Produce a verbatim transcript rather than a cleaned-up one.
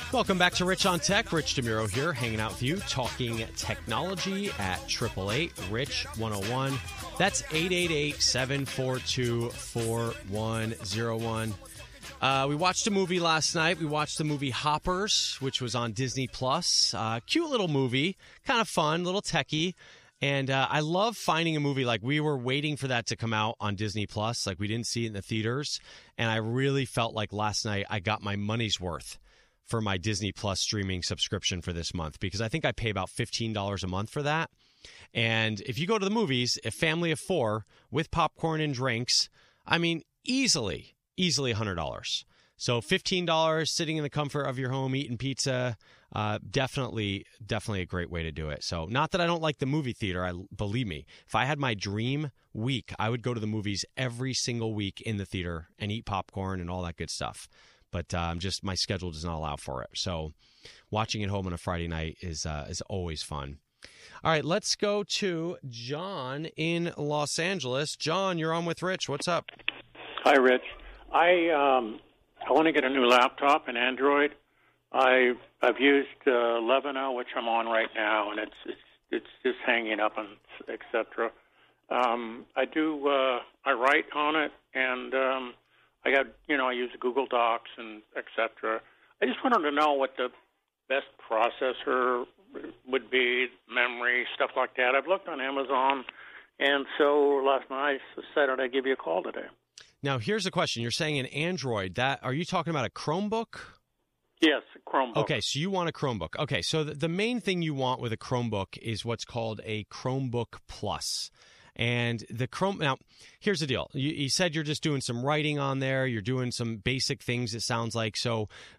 Welcome back to Rich on Tech. Rich DeMuro here, hanging out with you, talking technology at eight eight eight, rich one oh one. That's eight eight eight, seven four two, four one oh one. Uh, we watched a movie last night. We watched the movie Hoppers, which was on Disney Plus. Uh, cute little movie, kind of fun, little techie. And uh, I love finding a movie like we were waiting for that to come out on Disney Plus. Like we didn't see it in the theaters. And I really felt like last night I got my money's worth for my Disney Plus streaming subscription for this month, because I think I pay about fifteen dollars a month for that. And if you go to the movies, a family of four with popcorn and drinks, I mean, easily, easily one hundred dollars. So fifteen dollars sitting in the comfort of your home eating pizza, uh, definitely, definitely a great way to do it. So not that I don't like the movie theater. I believe me, if I had my dream week, I would go to the movies every single week in the theater and eat popcorn and all that good stuff. But um, just my schedule does not allow for it. So watching at home on a Friday night is uh, is always fun. All right, let's go to John in Los Angeles. John, you're on with Rich. What's up? Hi, Rich. I um, I want to get a new laptop, an Android. I've I've used uh, Levino, which I'm on right now, and it's it's it's just hanging up and et cetera. Um, I do uh, I write on it, and um, I got, you know, I use Google Docs and et cetera. I just wanted to know what the best processor would be, memory, stuff like that. I've looked on Amazon, and so last night I decided I'd give you a call today. Now, here's a question. You're saying an Android. That are you talking about a Chromebook? Yes, a Chromebook. Okay, so you want a Chromebook. Okay, so the, the main thing you want with a Chromebook is what's called a Chromebook Plus. And the Chrome, now, here's the deal. You, you said you're just doing some writing on there. You're doing some basic things, it sounds like. So